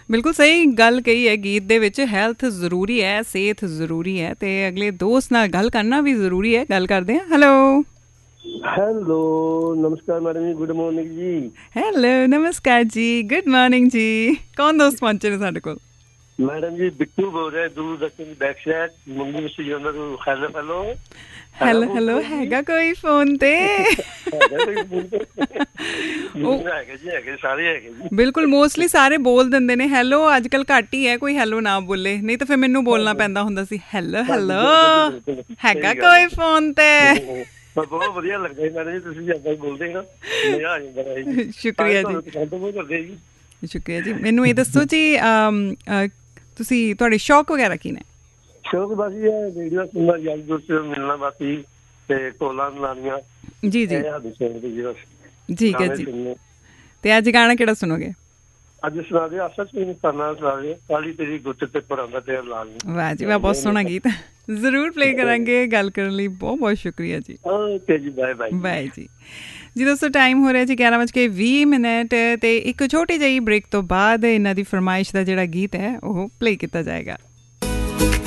ਬਿਲਕੁਲ ਸਹੀ ਗੱਲ ਕਹੀ ਹੈ। ਗੀਤ ਦੇ ਵਿੱਚ ਹੈਲਥ ਜ਼ਰੂਰੀ ਹੈ, ਸਿਹਤ ਜ਼ਰੂਰੀ ਹੈ ਤੇ ਅਗਲੇ ਦੋਸਤ ਨਾਲ ਗੱਲ ਕਰਨਾ ਵੀ ਜ਼ਰੂਰੀ ਹੈ। ਗੱਲ ਕਰਦੇ ਹਾਂ। ਹੈਲੋ ਹੈਲੋ, ਨਮਸਕਾਰ ਮੈਡਮ ਜੀ, ਗੁੱਡ ਮਾਰਨਿੰਗ ਜੀ। ਹੈਲੋ, ਨਮਸਕਾਰ ਜੀ, ਗੁੱਡ ਮਾਰਨਿੰਗ ਜੀ। ਕੌਣ ਦੋਸਤ ਪਹੁੰਚੇ ਨੇ ਸਾਡੇ ਕੋਲ? ਮੈਡਮ ਜੀ ਬਿੱਟੂ ਬੋਲ ਰਿਹਾ, ਦੂਰ ਦੱਖਣ ਦੀ ਬੈਕ ਸਾਈਡ ਮੁੰਗੀ ਮਸੀ ਉਹਨਾਂ ਨੂੰ। ਹੈਲੋ ਹੈਲੋ ਹੈਲੋ ਹੈਲੋ, ਹੈਗਾ ਕੋਈ ਫੋਨ ਤੇ? ਉਹ ਹੈਗੇ ਜੀ, ਹੈਗੇ ਸਾਰੇ ਹੈਗੇ ਜੀ। ਬਿਲਕੁਲ ਮੋਸਟਲੀ ਸਾਰੇ ਬੋਲ ਦਿੰਦੇ ਨੇ ਹੈਲੋ। ਅੱਜ ਕੱਲ ਘੱਟ ਹੀ ਹੈ ਕੋਈ ਹੈਲੋ ਨਾ ਬੋਲੇ, ਨਹੀਂ ਤਾਂ ਫਿਰ ਮੈਨੂੰ ਬੋਲਣਾ ਪੈਂਦਾ ਹੁੰਦਾ ਸੀ ਹੈਲੋ ਹਾਂਜੀ ਹੈਲੋ, ਬਿਲਕੁਲ ਜੀ, ਬਿਲਕੁਲ ਹੈਗਾ ਸਹੀ ਗੱਲ ਕੋਈ ਹੈ। ਫੋਨ ਤੇ? ਬਹੁਤ ਵਧੀਆ ਲੱਗਦਾ ਜੀ ਮੈਡਮ ਜੀ, ਤੁਸੀਂ ਏਦਾਂ ਹੀ ਬੋਲਦੇ ਹੋ, ਮਜ਼ਾ ਆ ਜਾਂਦਾ ਹੈ ਜੀ। ਸਾਰੇ ਸ਼ੁਕਰੀਆ ਜੀ, ਤੁਹਾਨੂੰ ਪਸੰਦ ਬਹੁਤ ਕਰਦੇ ਜੀ। ਸ਼ੁਕਰੀਆ ਜੀ। ਮੈਨੂੰ ਇਹ ਦੱਸੋ ਜੀ, ਤੁਸੀਂ ਤੁਹਾਡੇ ਸ਼ੌਕ ਵਗੈਰਾ ਕੀ ਨੇ? ਸ਼ੌਕ ਬਸ ਇਹ ਰੇਡੀਓ ਸੁਣਨਾ, ਯਾਰ ਦੋਸਤ ਮਿਲਣਾ ਬਾਕੀ ਤੇ ਕੋਲਾਂ ਲਾਉਣੀਆਂ, ਜੀ ਜੀ, ਇਹ ਸਾਡੀ ਸ਼ੌਕ ਜੀ ਬਸ। ਠੀਕ ਹੈ ਗਾਣੇ ਜੀ। ਸੁਣਨੇ। ਤੇ ਅੱਜ ਗਾਣਾ ਕਿਹੜਾ ਸੁਣੋਗੇ? ਅੱਜ ਸੁਣਾ ਦੇ ਆਸਾ ਸਿੰਘ ਕਰਨਾ ਸੁਣਾ ਦੇ, ਕਾਲੀ ਤੇਰੀ ਗੁੱਤ ਤੇ ਪਰਾਂਦਾ ਤੇਰਾ ਲਾਲ ਨੀ। ਵਾਹ ਜੀ ਵਾਹ, ਬਹੁਤ ਸੋਹਣਾ ਗੀਤ। ਜ਼ਰੂਰ ਪਲੇ ਕਰਾਂਗੇ। ਗੱਲ ਕਰਨ ਲਈ ਬਹੁਤ ਬਹੁਤ ਸ਼ੁਕਰੀਆ ਜੀ। ਓਕੇ ਜੀ, ਬਾਏ ਬਾਏ ਜੀ। ਬਾਏ ਜੀ। ਜੀ ਦੋਸਤੋ, ਟਾਈਮ ਹੋ ਰਿਹਾ ਜੀ 11:20 ਤੇ ਇੱਕ ਛੋਟੀ ਜਿਹੀ ਬ੍ਰੇਕ ਤੋਂ ਬਾਅਦ ਇਹਨਾਂ ਦੀ ਫਰਮਾਇਸ਼ ਦਾ ਜਿਹੜਾ ਗੀਤ ਹੈ ਉਹ ਪਲੇ ਕੀਤਾ ਜਾਏਗਾ।